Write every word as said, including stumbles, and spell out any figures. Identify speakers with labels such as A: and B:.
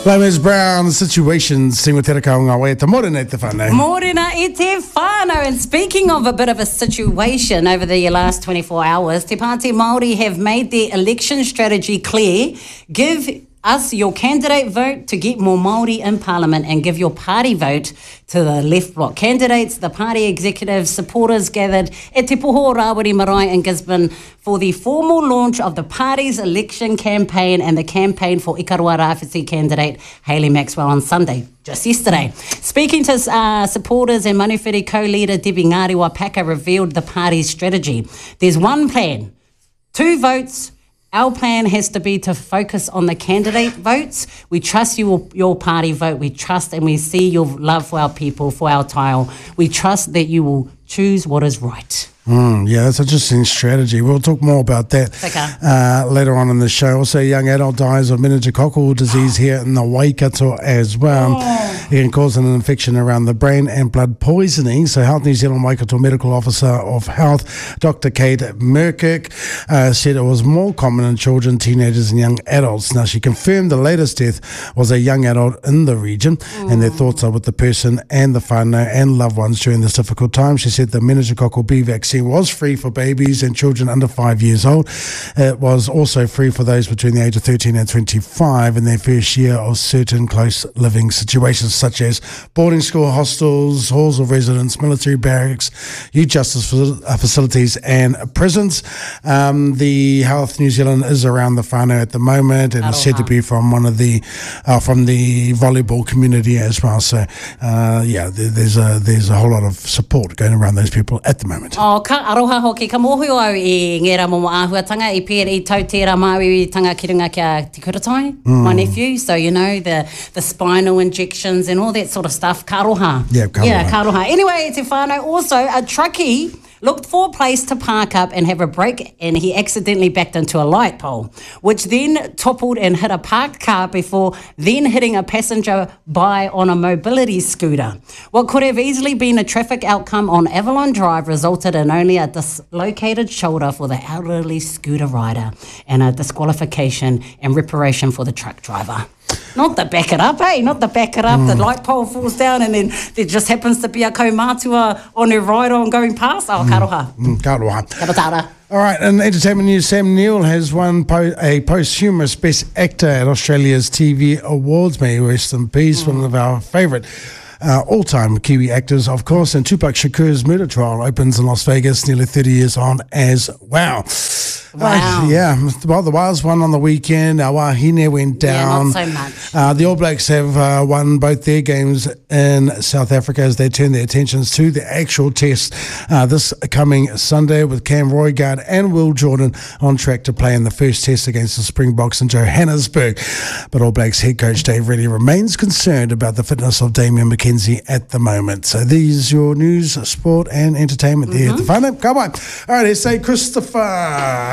A: Lamers Brown, Situations, sing with Te Raka o ngā wai, te morena e te whānau.
B: Morena e te whānau. And speaking of a bit of a situation over the last twenty-four hours, Te Pāti Māori have made their election strategy clear. Give us your candidate vote to get more Māori in Parliament and give your party vote to the left bloc. Candidates, the party executives, supporters gathered at Te Poho Rawiri Marae in Gisborne for the formal launch of the party's election campaign and the campaign for Ikarua Rāwhiti candidate Hayley Maxwell on Sunday, just yesterday. Speaking to uh, supporters, and Manawhiri co-leader Debbie Ngārewa Paka revealed the party's strategy. There's one plan, two votes. Our plan has to be to focus on the candidate votes. We trust you, your party vote. We trust and we see your love for our people, for our tile. We trust that you will choose what is right.
A: Mm, yeah, that's an interesting strategy. We'll talk more about that uh, later on in the show. Also, a young adult dies of meningococcal disease here in the Waikato as well. Oh. It can cause an infection around the brain and blood poisoning. So Health New Zealand Waikato Medical Officer of Health, Doctor Kate Merkirk, uh, said it was more common in children, teenagers and young adults. Now, she confirmed the latest death was a young adult in the region, mm. and their thoughts are with the person and the whānau and loved ones during this difficult time. She said the meningococcal B vaccine was free for babies and children under five years old. It was also free for those between the age of thirteen and twenty-five in their first year of certain close living situations such as boarding school, hostels, halls of residence, military barracks, youth justice facilities and prisons. Um, the Health New Zealand is around the whānau at the moment, and it's said to be from one of the uh, from the volleyball community as well. So uh, yeah, there, there's a there's a whole lot of support going around those people at the moment.
B: Oh, ka aroha hoki, ka mōhio au i ngera momo āhuatanga i pēr i tau tērā māui i tanga ki runga kia Te Kuratai, mm. my nephew. So, you know, the, the spinal injections and all that sort of stuff. Ka aroha.
A: Yeah, ka aroha. Yeah,
B: ka aroha. Anyway, te whānau, also a truckie looked for a place to park up and have a break, and he accidentally backed into a light pole, which then toppled and hit a parked car before then hitting a passenger by on a mobility scooter. What could have easily been a traffic outcome on Avalon Drive resulted in only a dislocated shoulder for the elderly scooter rider and a disqualification and reparation for the truck driver. Not the back it up, eh? Not the back it up. Mm. The light pole falls down and then there just happens to be a kaumātua on her rider and going past. Oh, ka roha.
A: Mm, ka roha.
B: Ka patara.
A: All right, in entertainment news, Sam Neill has won po- a posthumous Best Actor at Australia's T V Awards. May he rest in peace, mm. one of our favourite Uh, all-time Kiwi actors, of course, and Tupac Shakur's murder trial opens in Las Vegas nearly thirty years on as well.
B: Wow.
A: Uh, yeah, well, the Wales won on the weekend. Our Wahine went down.
B: Yeah, not so much.
A: Uh, the All Blacks have uh, won both their games in South Africa as they turn their attentions to the actual test uh, this coming Sunday, with Cam Roigard and Will Jordan on track to play in the first test against the Springboks in Johannesburg. But All Blacks head coach Dave Reddy remains concerned about the fitness of Damian McKenzie at the moment. So these are your news, sport and entertainment mm-hmm. there at the whānau. Come on. All right, let's say Christopher.